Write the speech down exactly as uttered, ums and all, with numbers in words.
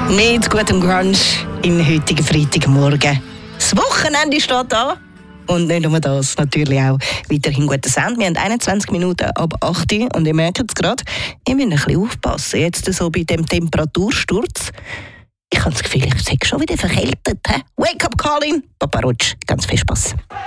Mit gutem Grunge im heutigen Freitagmorgen. Das Wochenende steht an. Und nicht nur das, natürlich auch weiterhin guten Sound. Wir haben einundzwanzig Minuten ab acht Uhr und ihr merkt es gerade, ihr müsst ein bisschen aufpassen. Jetzt so bei dem Temperatursturz. Ich habe das Gefühl, ich sei schon wieder verkältet. He? Wake up, Colin! Papa Rutsch, ganz viel Spass.